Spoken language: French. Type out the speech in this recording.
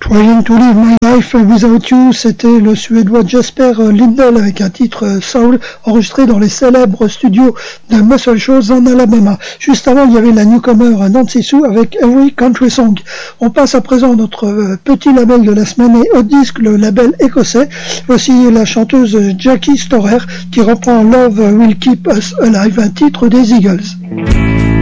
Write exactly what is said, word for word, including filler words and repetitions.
Trying to Live My Life Without You, c'était le Suédois Jasper Lindell avec un titre Soul enregistré dans les célèbres studios de Muscle Shoals en Alabama. Juste avant, il y avait la newcomer Nancy Sue avec Every Country Song. On passe à présent à notre petit label de la semaine et Hot Disc, le label écossais. Voici la chanteuse Jackie Storer qui reprend Love Will Keep Us Alive, un titre des Eagles.